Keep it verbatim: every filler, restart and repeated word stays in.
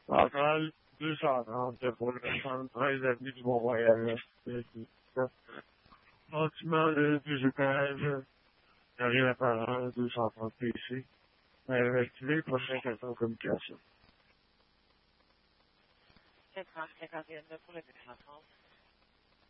Centrale deux cent trente pour le soixante-treize avenue du Mont-Royal. Bâtiment de deux étages, carré apparent, deux cent trente P C. Activé, prochain carton de communication. sept cent cinquante et un pour le deux cent trente.